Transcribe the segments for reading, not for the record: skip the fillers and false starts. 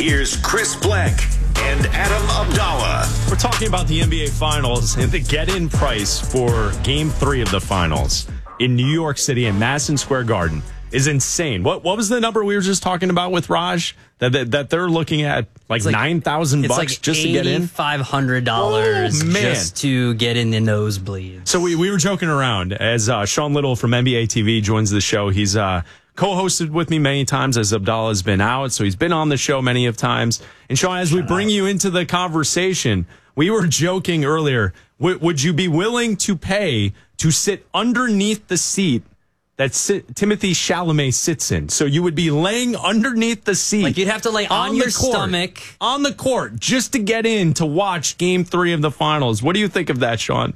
Here's Chris Black and Adam Abdallah. We're talking about the NBA Finals and the get-in price for Game 3 of the Finals in New York City at Madison Square Garden is insane. What was the number we were just talking about with Raj? That they're looking at like $9,000 like just to get in? $500 just to get in the nosebleeds. So we were joking around as Sean Little from NBA TV joins the show. He's co-hosted with me many times as Abdallah's been out, so he's been on the show many of times. And Sean, as we bring you into the conversation, we were joking earlier. Would you be willing to pay to sit underneath the seat that Timothée Chalamet sits in? So you would be laying underneath the seat. Like you'd have to lay on your stomach. On the court, just to get in to watch Game 3 of the Finals. What do you think of that, Sean?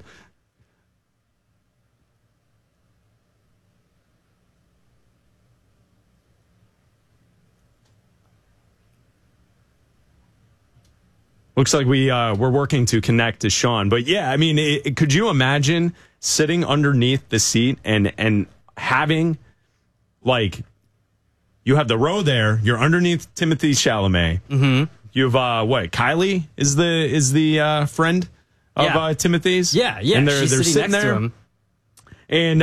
Looks like we're working to connect to Sean. But yeah, I mean, could you imagine sitting underneath the seat and having, like, you have the row there, you're underneath Timothée Chalamet. Mm-hmm. You have, Kylie is the friend of Timothy's? Yeah. And they're sitting sitting next there. to him. And,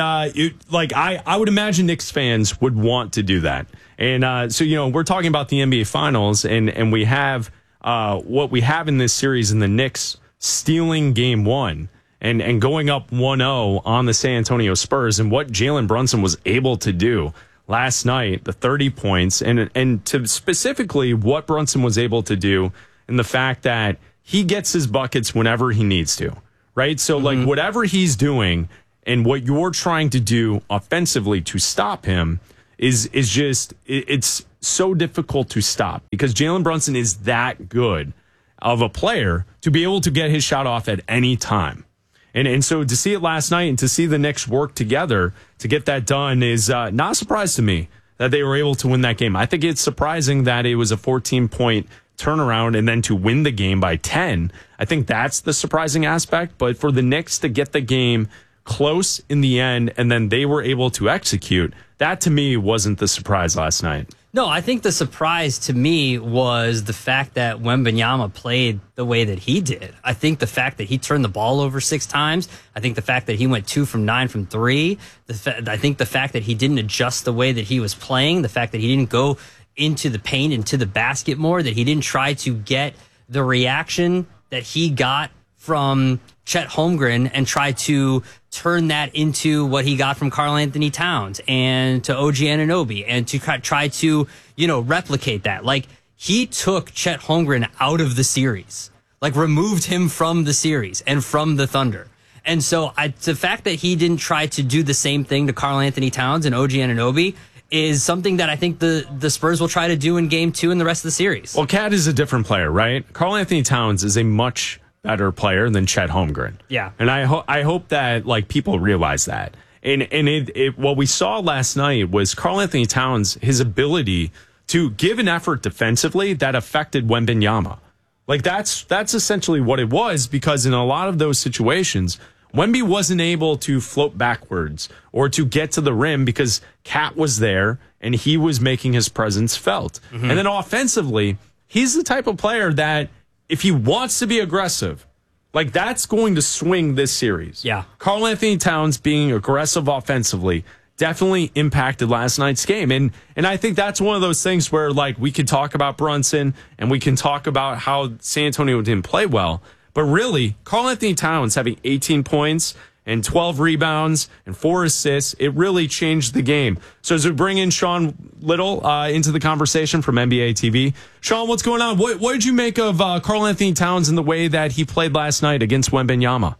I would imagine Knicks fans would want to do that. And, so, we're talking about the NBA Finals, and we have what we have in this series in the Knicks stealing Game 1 and going up 1-0 on the San Antonio Spurs, and what Jalen Brunson was able to do last night, the 30 points, and to specifically what Brunson was able to do, and the fact that he gets his buckets whenever he needs to, right? So, like, whatever he's doing and what you're trying to do offensively to stop him is just, it's so difficult to stop because Jalen Brunson is that good of a player to be able to get his shot off at any time. And so to see it last night and to see the Knicks work together to get that done is not a surprise to me that they were able to win that game. I think it's surprising that it was a 14-point turnaround and then to win the game by 10. I think that's the surprising aspect. But for the Knicks to get the game close in the end and then they were able to execute, that to me wasn't the surprise last night. No, I think the surprise to me was the fact that Wembanyama played the way that he did. I think the fact that he turned the ball over 6 times. I think the fact that he went 2 from 9 from 3. I think the fact that he didn't adjust the way that he was playing. The fact that he didn't go into the paint, into the basket more. That he didn't try to get the reaction that he got from Chet Holmgren and try to turn that into what he got from Karl Anthony Towns and to OG Anunoby and to try to, replicate that. Like, he took Chet Holmgren out of the series, like removed him from the series and from the Thunder. And so the fact that he didn't try to do the same thing to Karl Anthony Towns and OG Anunoby is something that I think the Spurs will try to do in Game 2 and the rest of the series. Well, Cat is a different player, right? Karl Anthony Towns is a much better player than Chet Holmgren. Yeah. And I hope that, like, people realize that. And what we saw last night was Karl Anthony Towns, his ability to give an effort defensively that affected Wembanyama. Like, that's essentially what it was, because in a lot of those situations, Wemby wasn't able to float backwards or to get to the rim because Cat was there and he was making his presence felt. Mm-hmm. And then offensively, he's the type of player that if he wants to be aggressive, like, that's going to swing this series. Yeah. Karl Anthony Towns being aggressive offensively definitely impacted last night's game. And I think that's one of those things where, like, we can talk about Brunson and we can talk about how San Antonio didn't play well. But really, Karl Anthony Towns having 18 points and 12 rebounds and 4 assists, it really changed the game. So as we bring in Sean Little into the conversation from NBA TV. Sean, what's going on? What did you make of Karl Anthony Towns and the way that he played last night against Wembanyama?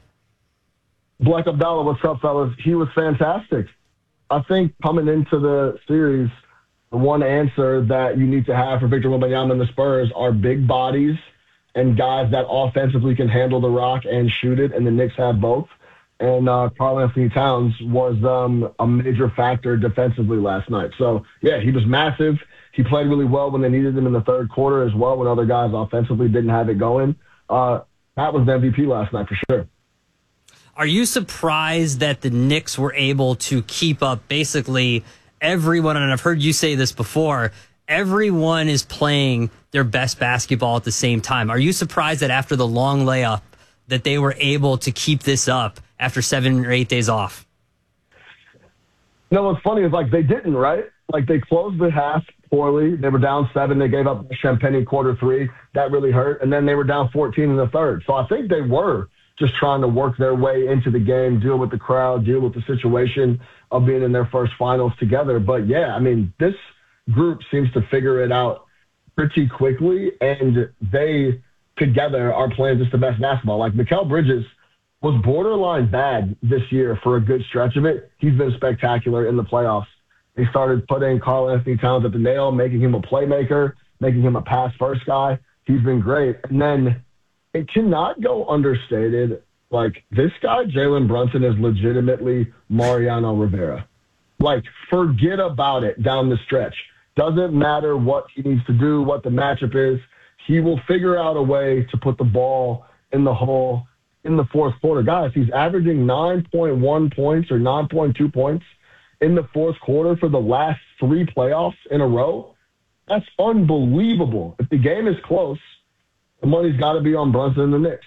Black Abdallah, what's up, fellas? He was fantastic. I think coming into the series, the one answer that you need to have for Victor Wembanyama and the Spurs are big bodies and guys that offensively can handle the rock and shoot it, and the Knicks have both. And Karl Anthony Towns was a major factor defensively last night. So, yeah, he was massive. He played really well when they needed him in the third quarter as well, when other guys offensively didn't have it going. That was the MVP last night for sure. Are you surprised that the Knicks were able to keep up basically everyone, and I've heard you say this before, everyone is playing their best basketball at the same time. Are you surprised that after the long layup that they were able to keep this up after 7 or 8 days off? No, what's funny is, like, they didn't, right? Like, they closed the half poorly. They were down 7. They gave up Champagny quarter 3. That really hurt. And then they were down 14 in the third. So I think they were just trying to work their way into the game, deal with the crowd, deal with the situation of being in their first finals together. But, yeah, I mean, this group seems to figure it out pretty quickly, and they together are playing just the best basketball. Like, Mikal Bridges was borderline bad this year for a good stretch of it. He's been spectacular in the playoffs. They started putting Karl Anthony Towns at the nail, making him a playmaker, making him a pass-first guy. He's been great. And then it cannot go understated, like, this guy, Jalen Brunson, is legitimately Mariano Rivera. Like, forget about it down the stretch. Doesn't matter what he needs to do, what the matchup is. He will figure out a way to put the ball in the hole in the fourth quarter. Guys, he's averaging 9.1 points or 9.2 points in the fourth quarter for the last 3 playoffs in a row. That's unbelievable. If the game is close, the money's got to be on Brunson and the Knicks.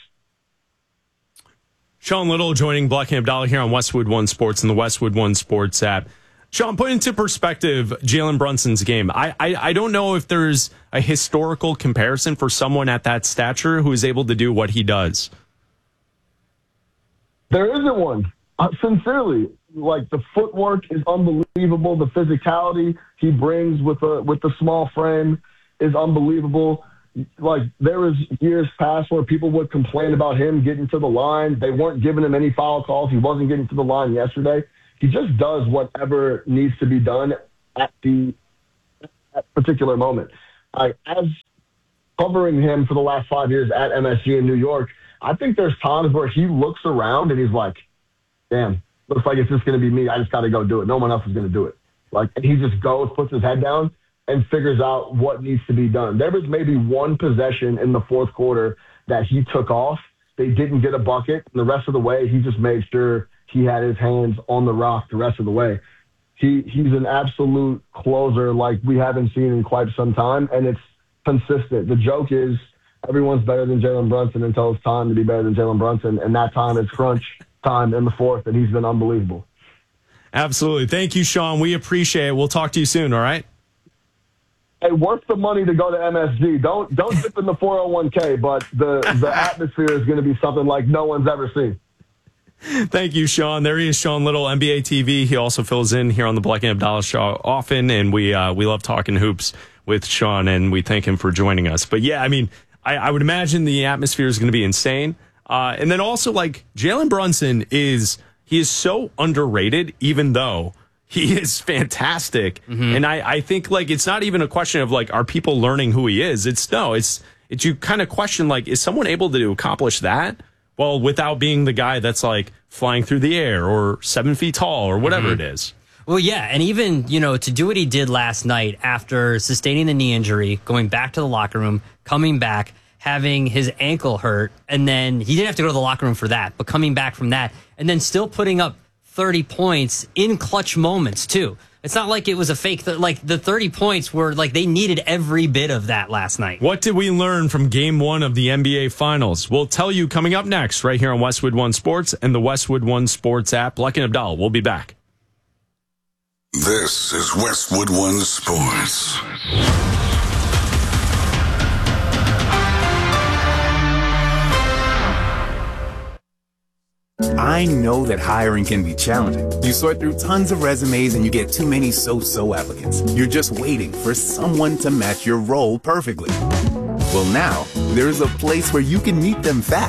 Sean Little joining Black and Abdallah here on Westwood One Sports and the Westwood One Sports app. Sean, put into perspective Jalen Brunson's game. I don't know if there's a historical comparison for someone at that stature who is able to do what he does. There isn't one. Sincerely, like, the footwork is unbelievable. The physicality he brings with the small frame is unbelievable. Like, there was years past where people would complain about him getting to the line. They weren't giving him any foul calls. He wasn't getting to the line yesterday. He just does whatever needs to be done at particular moment. As covering him for the last 5 years at MSG in New York, I think there's times where he looks around and he's like, damn, looks like it's just going to be me. I just got to go do it. No one else is going to do it. Like, and he just goes, puts his head down, and figures out what needs to be done. There was maybe one possession in the fourth quarter that he took off. They didn't get a bucket, and the rest of the way, he just made sure he had his hands on the rock the rest of the way. He's an absolute closer like we haven't seen in quite some time, and it's consistent. The joke is everyone's better than Jalen Brunson until it's time to be better than Jalen Brunson, and that time is crunch time in the fourth, and he's been unbelievable. Absolutely. Thank you, Sean. We appreciate it. We'll talk to you soon, all right? Hey, worth the money to go to MSG. Don't dip in the 401k, but the atmosphere is going to be something like no one's ever seen. Thank you, Sean. There he is, Sean Little, NBA TV. He also fills in here on the Black and Abdallah show often, and we love talking hoops with Sean, and we thank him for joining us. But, yeah, I mean, I would imagine the atmosphere is going to be insane. And then also, like, Jalen Brunson he is so underrated, even though he is fantastic. Mm-hmm. And I think, like, it's not even a question of, like, are people learning who he is? It's you kind of question, like, is someone able to accomplish that? Well, without being the guy that's, like, flying through the air or 7 feet tall or whatever it is. Well, yeah, and even, to do what he did last night after sustaining the knee injury, going back to the locker room, coming back, having his ankle hurt, and then he didn't have to go to the locker room for that, but coming back from that, and then still putting up 30 points in clutch moments, too. It's not like it was a fake. Like, the 30 points were, like, they needed every bit of that last night. What did we learn from Game 1 of the NBA Finals? We'll tell you coming up next right here on Westwood One Sports and the Westwood One Sports app. Black and Abdallah, we'll be back. This is Westwood One Sports. I know that hiring can be challenging. You sort through tons of resumes and you get too many so-so applicants. You're just waiting for someone to match your role perfectly. Well, now, there's a place where you can meet them fast.